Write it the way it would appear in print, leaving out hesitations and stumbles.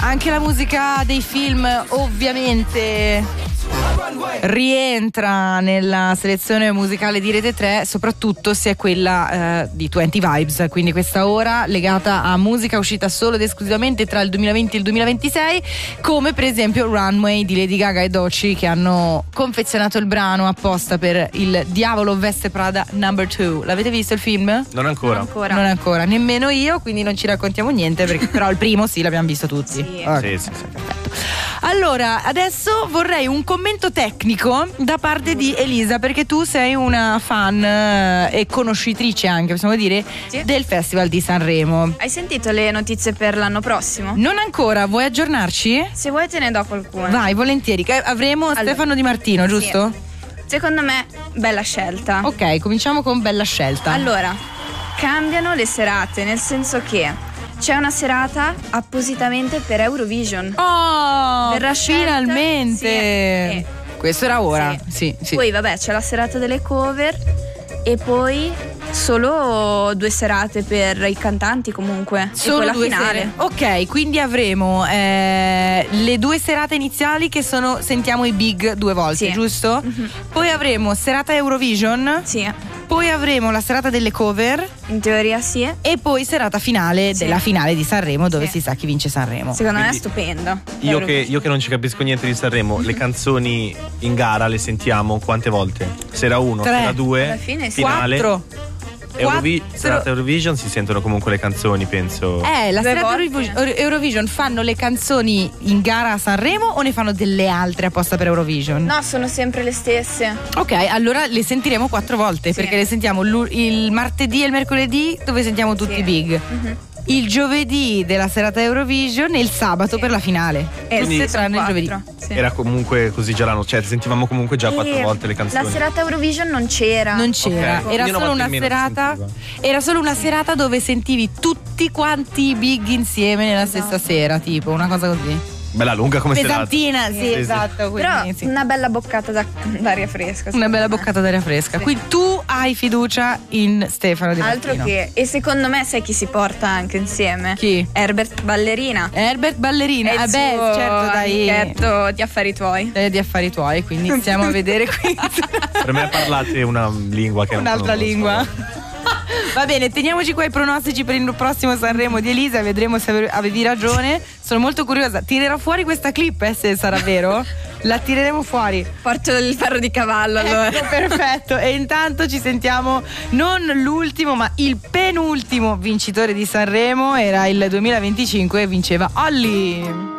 Anche la musica dei film ovviamente rientra nella selezione musicale di Rete 3, soprattutto se è quella di 20 Vibes, quindi questa ora legata a musica uscita solo ed esclusivamente tra il 2020 e il 2026, come per esempio Runway di Lady Gaga e Doechii, che hanno confezionato il brano apposta per il Diavolo Veste Prada number 2. L'avete visto il film? Non ancora. Non ancora, nemmeno io, quindi non ci raccontiamo niente, perché però il primo sì, l'abbiamo visto tutti. Sì. Okay. Sì. Allora, adesso vorrei un commento tecnico da parte di Elisa, perché tu sei una fan e conoscitrice anche, possiamo dire, Sì. del Festival di Sanremo. Hai sentito le notizie per l'anno prossimo? Non ancora, vuoi aggiornarci? Se vuoi te ne do qualcuno. Vai, volentieri. Avremo Stefano Di Martino, giusto? Sì. Secondo me, bella scelta. Ok, cominciamo con bella scelta. Allora, cambiano le serate, nel senso che c'è una serata appositamente per Eurovision. Oh, Verrà scelta, finalmente. sì. Questo era ora. Sì. Poi vabbè, c'è la serata delle cover e poi solo 2 serate per i cantanti comunque. Solo e poi la 2 finale. sere. Ok, quindi avremo le 2 serate iniziali che sono sentiamo i big 2 volte, Sì. giusto? Mhm. Poi avremo serata Eurovision. Sì, Poi avremo la serata delle cover in teoria sì. e poi serata finale Sì. della finale di Sanremo, dove Sì. si sa chi vince Sanremo. Secondo me è Quindi stupendo. Io che non ci capisco niente di Sanremo, le canzoni in gara le sentiamo quante volte? Sera 1, 3. sera 2, Alla fine sì. finale. 4. Serata Eurovision si sentono comunque le canzoni, penso. La 2 serata volte. Eurovision fanno le canzoni in gara a Sanremo o ne fanno delle altre apposta per Eurovision? No, sono sempre le stesse. Ok, allora le sentiremo 4 volte, Sì. perché le sentiamo il martedì e il mercoledì, dove sentiamo tutti Sì. i big. Mhm. Il giovedì della serata Eurovision e il sabato Sì. per la finale. Quindi Tutte tranne il giovedì. Sì. Era comunque così già l'anno, cioè sentivamo comunque già 4 E volte le canzoni. La serata Eurovision non c'era. Non c'era, Ok. era Io una solo volta una in meno serata. sentivo. Era solo una serata dove sentivi tutti quanti i big insieme nella stessa sera, tipo una cosa così. Bella lunga come serata. Pesantina, sì, Sì, sì. esatto. Però Quindi, sì. una bella boccata d'aria fresca. Una bella secondo me. boccata d'aria fresca. Sì. Quindi tu hai fiducia in Stefano Di Altro Martino. che. E secondo me sai chi si porta anche insieme? Chi? Herbert Ballerina. Herbert Ballerina. E il Beh, suo certo, dai. amichetto di affari tuoi. Di affari tuoi, quindi iniziamo a vedere qui Per me parlate una lingua che non un'altra conosco. lingua. Va bene, teniamoci qua i pronostici per il prossimo Sanremo di Elisa, vedremo se avevi ragione. Sono molto curiosa. Tirerò fuori questa clip, se sarà vero. La tireremo fuori. Porto il ferro di cavallo allora. Ecco, perfetto. E intanto ci sentiamo non l'ultimo, ma il penultimo vincitore di Sanremo. Era il 2025 e vinceva Olly.